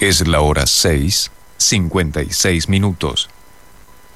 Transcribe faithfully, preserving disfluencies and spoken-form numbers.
Es la hora seis, cincuenta y seis minutos.